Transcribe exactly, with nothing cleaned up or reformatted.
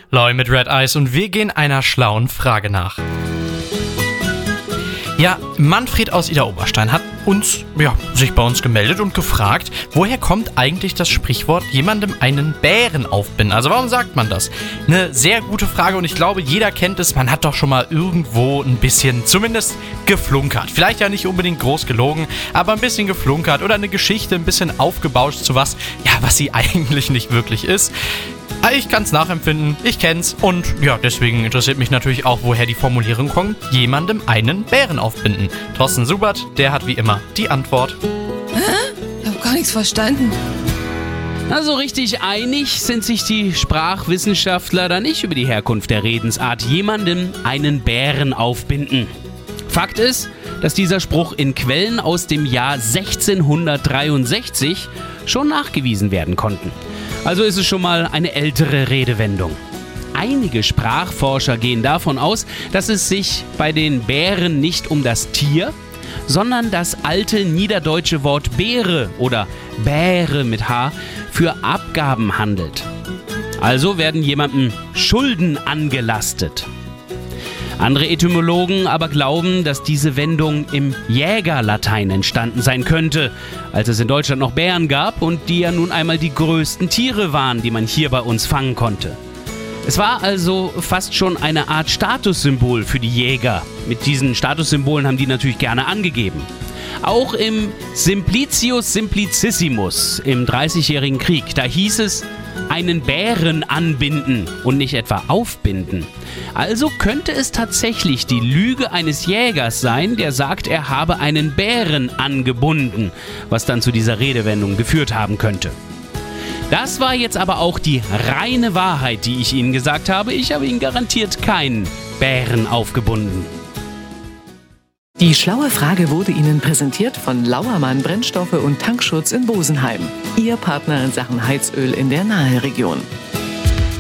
Loi mit Red Eyes und wir gehen einer schlauen Frage nach. Ja, Manfred aus Idar-Oberstein hat uns, ja, sich bei uns gemeldet und gefragt, woher kommt eigentlich das Sprichwort, jemandem einen Bären aufbinden? Also warum sagt man das? Eine sehr gute Frage und ich glaube, jeder kennt es. Man hat doch schon mal irgendwo ein bisschen zumindest geflunkert. Vielleicht ja nicht unbedingt groß gelogen, aber ein bisschen geflunkert oder eine Geschichte ein bisschen aufgebauscht zu was, ja, was sie eigentlich nicht wirklich ist. Ich kann es nachempfinden, ich kenn's und ja, deswegen interessiert mich natürlich auch, woher die Formulierung kommt, jemandem einen Bären aufbinden. Thorsten Subert, der hat wie immer die Antwort. Hä? Ich hab gar nichts verstanden. Also richtig einig sind sich die Sprachwissenschaftler da nicht über die Herkunft der Redensart jemandem einen Bären aufbinden. Fakt ist, dass dieser Spruch in Quellen aus dem Jahr sechzehnhundertdreiundsechzig schon nachgewiesen werden konnten. Also ist es schon mal eine ältere Redewendung. Einige Sprachforscher gehen davon aus, dass es sich bei den Bären nicht um das Tier, sondern das alte niederdeutsche Wort Beere oder Bäre mit H für Abgaben handelt. Also werden jemandem Schulden angelastet. Andere Etymologen aber glauben, dass diese Wendung im Jägerlatein entstanden sein könnte, als es in Deutschland noch Bären gab und die ja nun einmal die größten Tiere waren, die man hier bei uns fangen konnte. Es war also fast schon eine Art Statussymbol für die Jäger. Mit diesen Statussymbolen haben die natürlich gerne angegeben. Auch im Simplicius Simplicissimus im Dreißigjährigen Krieg, da hieß es, einen Bären anbinden und nicht etwa aufbinden. Also könnte es tatsächlich die Lüge eines Jägers sein, der sagt, er habe einen Bären angebunden, was dann zu dieser Redewendung geführt haben könnte. Das war jetzt aber auch die reine Wahrheit, die ich Ihnen gesagt habe. Ich habe Ihnen garantiert keinen Bären aufgebunden. Die schlaue Frage wurde Ihnen präsentiert von Lauermann Brennstoffe und Tankschutz in Bosenheim. Ihr Partner in Sachen Heizöl in der Naheregion.